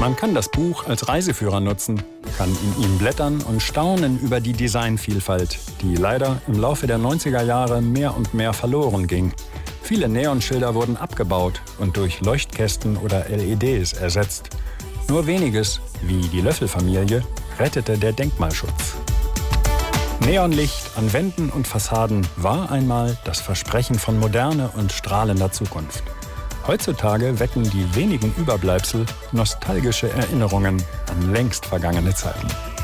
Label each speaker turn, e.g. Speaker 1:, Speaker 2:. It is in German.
Speaker 1: Man kann das Buch als Reiseführer nutzen, kann in ihm blättern und staunen über die Designvielfalt, die leider im Laufe der 90er Jahre mehr und mehr verloren ging. Viele Neonschilder wurden abgebaut und durch Leuchtkästen oder LEDs ersetzt. Nur weniges, wie die Löffel-Familie, rettete der Denkmalschutz. Neonlicht an Wänden und Fassaden war einmal das Versprechen von Moderne und strahlender Zukunft. Heutzutage wecken die wenigen Überbleibsel nostalgische Erinnerungen an längst vergangene Zeiten.